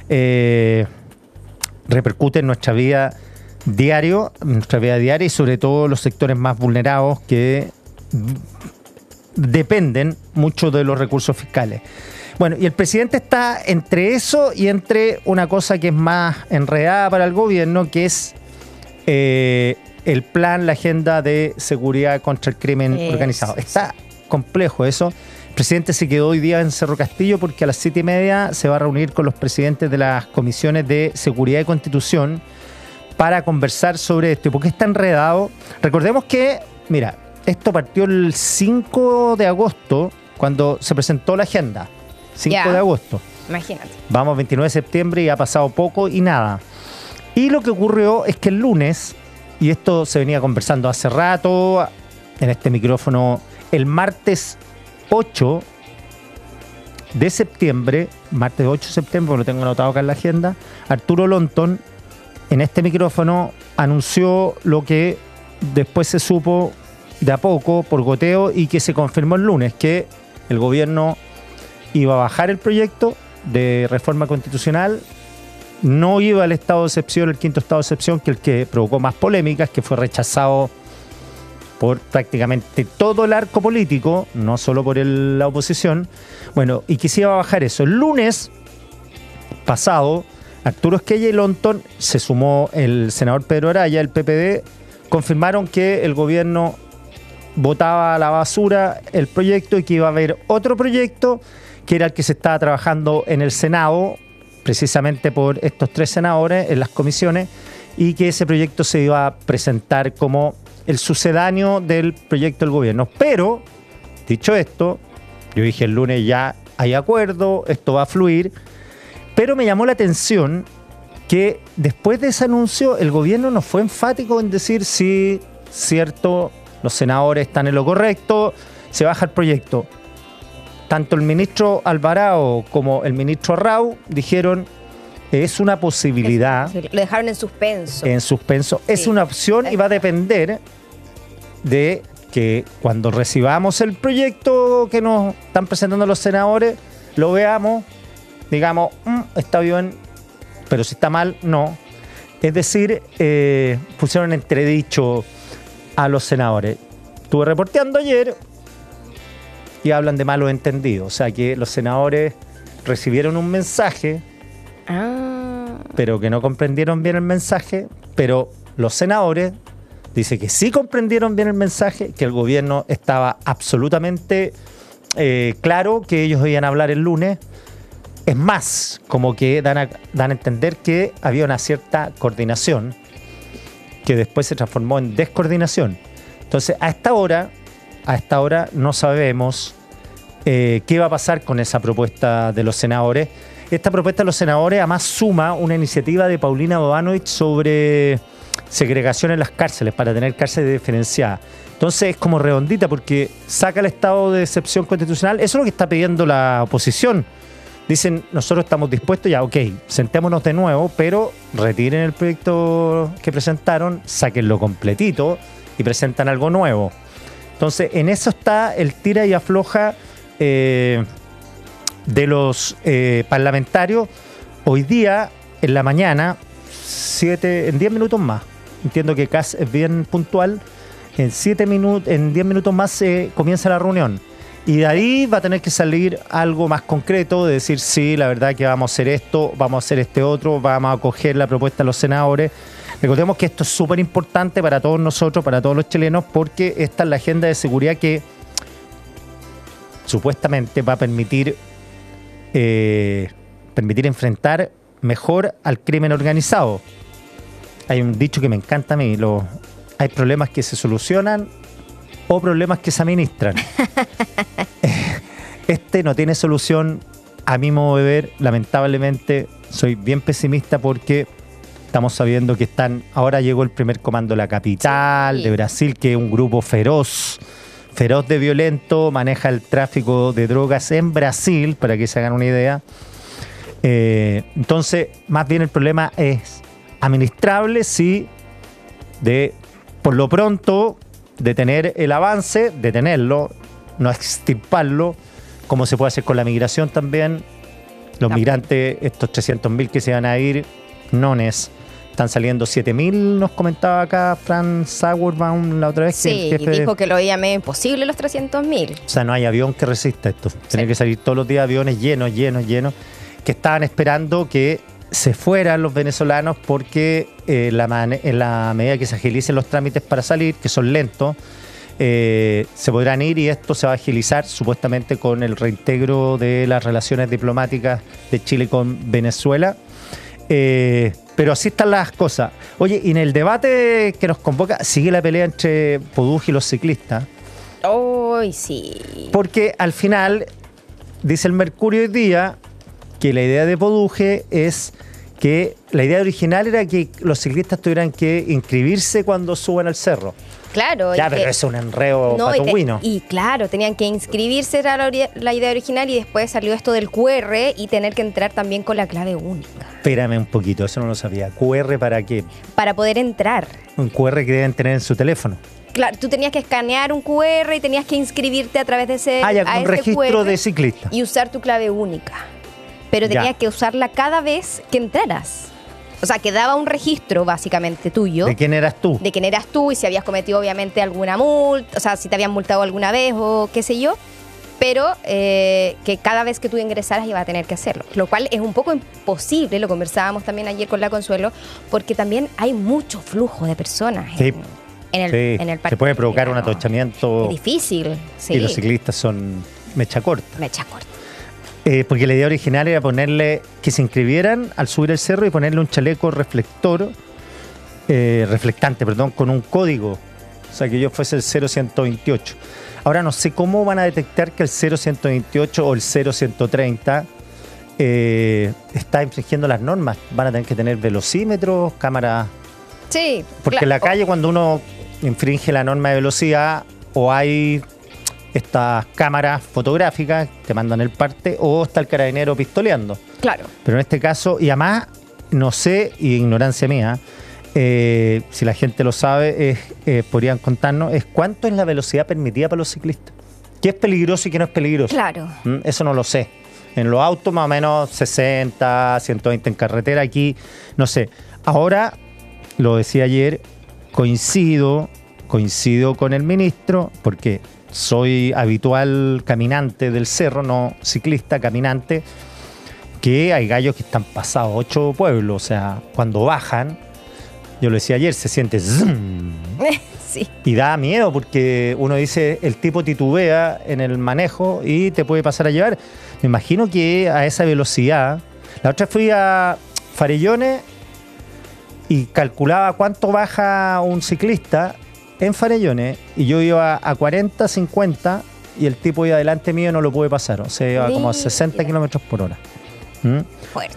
repercute en nuestra vida diaria y sobre todo los sectores más vulnerados que dependen mucho de los recursos fiscales. Bueno, y el presidente está entre eso y entre una cosa que es más enredada para el gobierno, que es el plan, la agenda de seguridad contra el crimen organizado. Está complejo eso. El presidente se quedó hoy día en Cerro Castillo porque a las 7:30 se va a reunir con los presidentes de las comisiones de Seguridad y Constitución para conversar sobre esto. ¿Y por qué está enredado? Recordemos que, mira, esto partió el 5 de agosto, cuando se presentó la agenda. 5 de agosto. Imagínate. Vamos 29 de septiembre y ha pasado poco y nada. Y lo que ocurrió es que el lunes, y esto se venía conversando hace rato en este micrófono, el martes 8 de septiembre, martes 8 de septiembre, lo tengo anotado acá en la agenda, Arturo Longton en este micrófono anunció lo que después se supo de a poco, por goteo, y que se confirmó el lunes, que el gobierno iba a bajar el proyecto de reforma constitucional, no iba al estado de excepción, el quinto estado de excepción, que el que provocó más polémicas, que fue rechazado por prácticamente todo el arco político, no solo por la oposición. Bueno, y que se iba a bajar eso. El lunes pasado, Arturo Esquella y Longton, se sumó el senador Pedro Araya, el PPD, confirmaron que el gobierno botaba a la basura el proyecto y que iba a haber otro proyecto, que era el que se estaba trabajando en el Senado, precisamente por estos 3 senadores en las comisiones, y que ese proyecto se iba a presentar como el sucedáneo del proyecto del gobierno. Pero, dicho esto, yo dije el lunes ya hay acuerdo, esto va a fluir, pero me llamó la atención que después de ese anuncio el gobierno no fue enfático en decir sí, cierto, los senadores están en lo correcto, se baja el proyecto. Tanto el ministro Alvarado como el ministro Arrau dijeron es una posibilidad. Lo dejaron en suspenso. En suspenso. Sí. Es una opción y va a depender de que cuando recibamos el proyecto que nos están presentando los senadores, lo veamos, digamos, está bien, pero si está mal, no. Es decir, pusieron entredicho a los senadores. Estuve reporteando ayer y hablan de malos entendidos. O sea que los senadores recibieron un mensaje, pero que no comprendieron bien el mensaje, pero los senadores dicen que sí comprendieron bien el mensaje, que el gobierno estaba absolutamente claro que ellos iban a hablar el lunes. Es más, como que dan a entender que había una cierta coordinación que después se transformó en descoordinación. Entonces, a esta hora no sabemos qué va a pasar con esa propuesta de los senadores. Esta propuesta de los senadores además suma una iniciativa de Paulina Bodanovich sobre segregación en las cárceles, para tener cárceles diferenciadas. Entonces es como redondita porque saca el estado de excepción constitucional. Eso es lo que está pidiendo la oposición. Dicen, nosotros estamos dispuestos, ya, ok, sentémonos de nuevo, pero retiren el proyecto que presentaron, sáquenlo completito y presentan algo nuevo. Entonces, en eso está el tira y afloja de los parlamentarios. Hoy día, en la mañana, en 10 minutos más, entiendo que Kass es bien puntual, en 10 minutos más comienza la reunión. Y de ahí va a tener que salir algo más concreto, de decir, sí, la verdad que vamos a hacer esto, vamos a hacer este otro, vamos a acoger la propuesta de los senadores. Recordemos que esto es súper importante para todos nosotros, para todos los chilenos, porque esta es la agenda de seguridad que supuestamente va a permitir enfrentar mejor al crimen organizado. Hay un dicho que me encanta a mí, hay problemas que se solucionan o problemas que se administran. Este no tiene solución, a mi modo de ver. Lamentablemente soy bien pesimista porque estamos sabiendo que ahora llegó el primer comando de la capital de Brasil, que es un grupo feroz de violento, maneja el tráfico de drogas en Brasil, para que se hagan una idea. Entonces, más bien el problema es administrable, sí, por lo pronto, detener el avance, detenerlo, no extirparlo, como se puede hacer con la migración también. Los migrantes, estos 300.000 que se van a ir, están saliendo 7.000, nos comentaba acá Franz Sauerbaum la otra vez. Sí, que el jefe, dijo que lo veía medio imposible los 300.000. O sea, no hay avión que resista esto. Tienen que salir todos los días aviones llenos, que estaban esperando que se fueran los venezolanos porque en la medida que se agilicen los trámites para salir, que son lentos, se podrán ir y esto se va a agilizar supuestamente con el reintegro de las relaciones diplomáticas de Chile con Venezuela. Pero así están las cosas. Oye, y en el debate que nos convoca, sigue la pelea entre Poduje y los ciclistas. ¡Uy, sí! Porque al final, dice el Mercurio hoy día, que la idea de Poduje es que la idea original era que los ciclistas tuvieran que inscribirse cuando suban al cerro. Claro. Ya, pero es un enredo patuguino. Y claro, tenían que inscribirse, era la idea original, y después salió esto del QR y tener que entrar también con la clave única. Espérame un poquito, eso no lo sabía. ¿QR para qué? Para poder entrar. Un QR que deben tener en su teléfono. Claro, tú tenías que escanear un QR y tenías que inscribirte a través de ese, ya, con un registro QR de ciclista. Y usar tu clave única. Pero tenías que usarla cada vez que entraras. O sea, quedaba un registro básicamente tuyo. ¿De quién eras tú? De quién eras tú y si habías cometido obviamente alguna multa, o sea, si te habían multado alguna vez o qué sé yo. Pero que cada vez que tú ingresaras iba a tener que hacerlo. Lo cual es un poco imposible, lo conversábamos también ayer con la Consuelo, porque también hay mucho flujo de personas en el parque. Se puede provocar un atochamiento. Es difícil, sí. Y los ciclistas son mecha corta. Mecha corta. Porque la idea original era ponerle que se inscribieran al subir el cerro y ponerle un chaleco reflectante, con un código. O sea, que yo fuese el 0128. Ahora no sé cómo van a detectar que el 0128 o el 0130 está infringiendo las normas. Van a tener que tener velocímetros, cámaras. Sí. Porque en la calle cuando uno infringe la norma de velocidad o hay estas cámaras fotográficas, te mandan el parte, o está el carabinero pistoleando. Claro. Pero en este caso, y además, no sé, y ignorancia mía, si la gente lo sabe, podrían contarnos, es cuánto es la velocidad permitida para los ciclistas. ¿Qué es peligroso y qué no es peligroso? Claro. Eso no lo sé. En los autos más o menos 60, 120 en carretera, aquí no sé. Ahora, lo decía ayer, coincido con el ministro, porque soy habitual caminante del cerro, no ciclista, caminante, que hay gallos que están pasados 8 pueblos, o sea, cuando bajan, yo lo decía ayer, se siente zzz, sí. Y da miedo porque uno dice, el tipo titubea en el manejo y te puede pasar a llevar. Me imagino que a esa velocidad, la otra fui a Farellones y calculaba cuánto baja un ciclista en Farellones y yo iba a 40, 50 y el tipo iba delante mío y no lo pude pasar. O sea, iba como a 60 kilómetros por hora. Fuerte.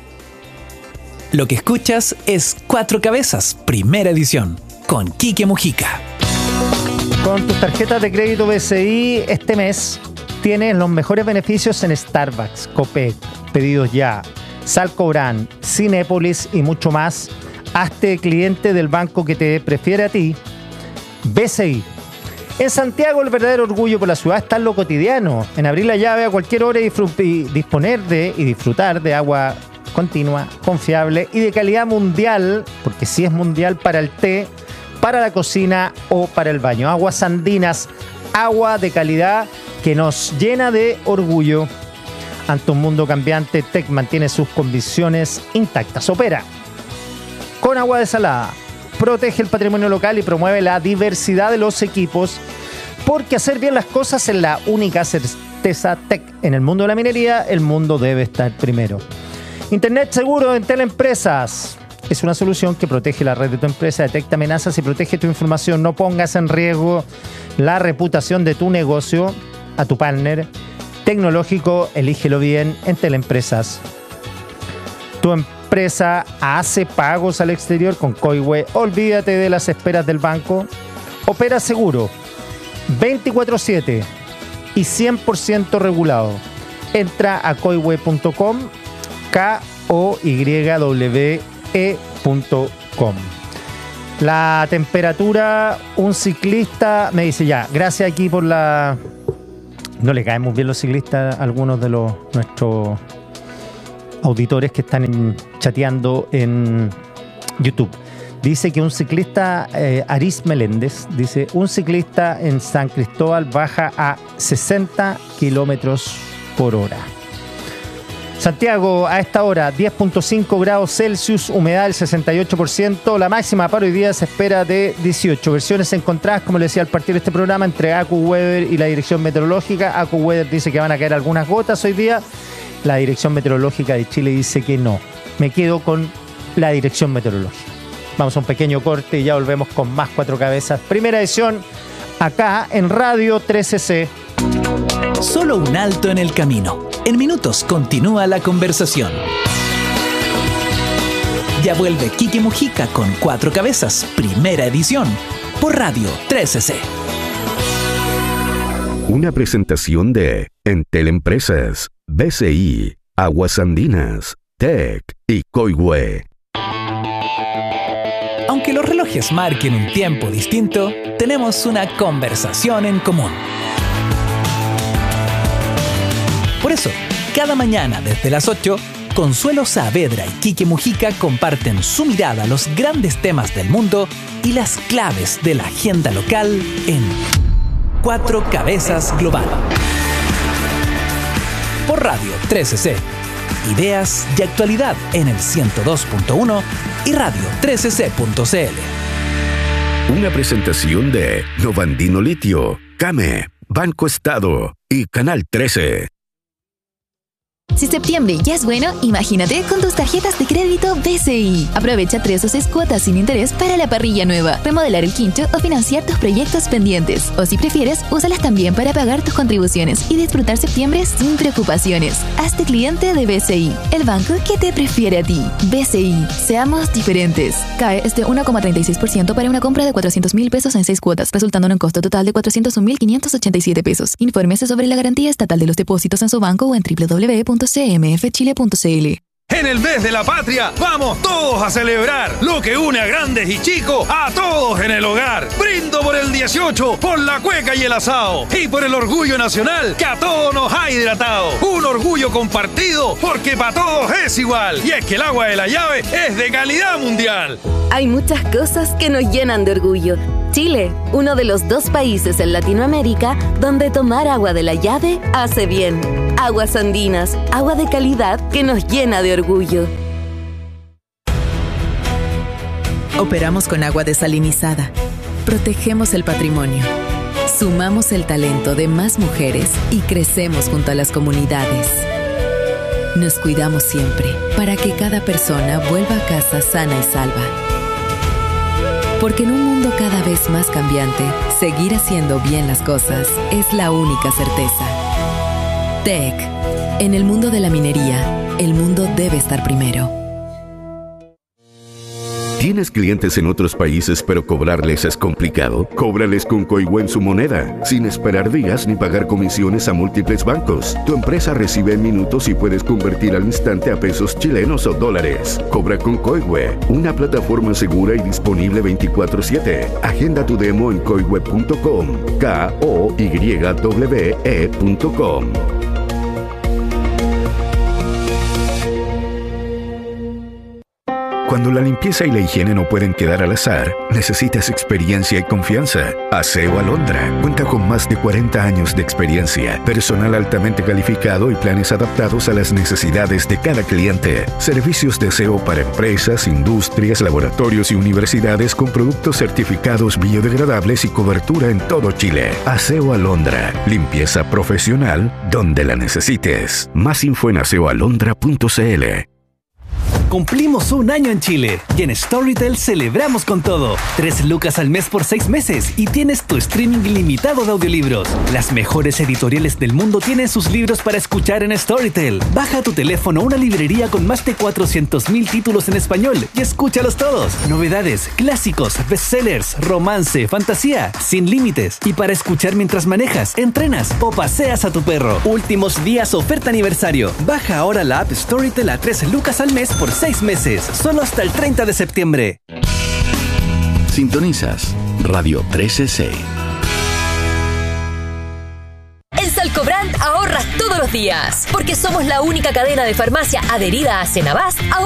Lo que escuchas es Cuatro Cabezas, primera edición, con Quique Mujica. Con tus tarjetas de crédito BCI este mes tienes los mejores beneficios en Starbucks, Copec, Pedidos Ya, Salcobrand, Cinépolis y mucho más. Hazte cliente del banco que te prefiere a ti, BCI. En Santiago, el verdadero orgullo por la ciudad está en lo cotidiano, en abrir la llave a cualquier hora y disponer de y disfrutar de agua continua, confiable y de calidad mundial, porque sí es mundial, para el té, para la cocina o para el baño. Aguas andinas, agua de calidad que nos llena de orgullo. Ante un mundo cambiante, TEC mantiene sus convicciones intactas. Opera con agua desalada, protege el patrimonio local y promueve la diversidad de los equipos, porque hacer bien las cosas es la única certeza TEC. En el mundo de la minería, el mundo debe estar primero. Internet seguro en Teleempresas es una solución que protege la red de tu empresa, detecta amenazas y protege tu información. No pongas en riesgo la reputación de tu negocio. A tu partner tecnológico, elígelo bien en Teleempresas. Tu empresa hace pagos al exterior con Coihue. Olvídate de las esperas del banco. Opera seguro 24/7 y 100% regulado. Entra a coihue.com, koywe.com. La temperatura, un ciclista me dice ya, gracias aquí por la... No le caemos bien los ciclistas a algunos de nuestros auditores que están chateando en YouTube. Dice que un ciclista, Aris Meléndez, dice, un ciclista en San Cristóbal baja a 60 kilómetros por hora. Santiago, a esta hora, 10.5 grados Celsius, humedad del 68%, la máxima para hoy día se espera de 18. Versiones encontradas, como le decía al partir de este programa, entre AccuWeather y la dirección meteorológica. AccuWeather dice que van a caer algunas gotas hoy día, la dirección meteorológica de Chile dice que no. Me quedo con la dirección meteorológica. Vamos a un pequeño corte y ya volvemos con más Cuatro Cabezas. Primera edición, acá en Radio 13C. Solo un alto en el camino. En minutos continúa la conversación. Ya vuelve Quique Mujica con Cuatro Cabezas, primera edición, por Radio 13C. Una presentación de Entel Empresas, BCI, Aguas Andinas, TEC y Coihue. Aunque los relojes marquen un tiempo distinto, tenemos una conversación en común. Por eso, cada mañana desde las 8, Consuelo Saavedra y Quique Mujica comparten su mirada a los grandes temas del mundo y las claves de la agenda local en Cuatro Cabezas Global. Por Radio 13C. Ideas y actualidad en el 102.1 y radio 13c.cl. Una presentación de Novandino Litio, Came, Banco Estado y Canal 13. Si septiembre ya es bueno, imagínate con tus tarjetas de crédito BCI. Aprovecha 3 o 6 cuotas sin interés para la parrilla nueva, remodelar el quincho o financiar tus proyectos pendientes. O si prefieres, úsalas también para pagar tus contribuciones y disfrutar septiembre sin preocupaciones. Hazte cliente de BCI, el banco que te prefiere a ti. BCI, seamos diferentes. CAE es de 1,36% para una compra de 400,000 pesos en 6 cuotas, resultando en un costo total de 401,587 pesos. Infórmese sobre la garantía estatal de los depósitos en su banco o en www.cmfchile.cl. En el mes de la patria, vamos todos a celebrar lo que une a grandes y chicos, a todos en el hogar. Brindo por el 18, por la cueca y el asado, y por el orgullo nacional que a todos nos ha hidratado. Un orgullo compartido, porque para todos es igual. Y es que el agua de la llave es de calidad mundial. Hay muchas cosas que nos llenan de orgullo. Chile, uno de los 2 países en Latinoamérica donde tomar agua de la llave hace bien. Aguas Andinas, agua de calidad que nos llena de orgullo. Operamos con agua desalinizada. Protegemos el patrimonio. Sumamos el talento de más mujeres y crecemos junto a las comunidades. Nos cuidamos siempre para que cada persona vuelva a casa sana y salva. Porque en un mundo cada vez más cambiante, seguir haciendo bien las cosas es la única certeza. TEC. En el mundo de la minería, el mundo debe estar primero. ¿Tienes clientes en otros países pero cobrarles es complicado? Cóbrales con Coihue en su moneda, sin esperar días ni pagar comisiones a múltiples bancos. Tu empresa recibe en minutos y puedes convertir al instante a pesos chilenos o dólares. Cobra con Coihue, una plataforma segura y disponible 24/7. Agenda tu demo en coihue.com, koywe.com. Cuando la limpieza y la higiene no pueden quedar al azar, necesitas experiencia y confianza. Aseo Alondra cuenta con más de 40 años de experiencia, personal altamente calificado y planes adaptados a las necesidades de cada cliente. Servicios de aseo para empresas, industrias, laboratorios y universidades con productos certificados biodegradables y cobertura en todo Chile. Aseo Alondra, limpieza profesional donde la necesites. Más info en aseoalondra.cl. Cumplimos un año en Chile y en Storytel celebramos con todo. 3 lucas al mes por 6 meses y tienes tu streaming ilimitado de audiolibros. Las mejores editoriales del mundo tienen sus libros para escuchar en Storytel. Baja a tu teléfono una librería con más de 400,000 títulos en español y escúchalos todos. Novedades, clásicos, bestsellers, romance, fantasía, sin límites. Y para escuchar mientras manejas, entrenas o paseas a tu perro. Últimos días oferta aniversario. Baja ahora la app Storytel a 3 lucas al mes por 6 meses, solo hasta el 30 de septiembre. Sintonizas Radio 13C. En Salcobrand ahorras todos los los días. Porque somos la única cadena de farmacia adherida a Cenabast.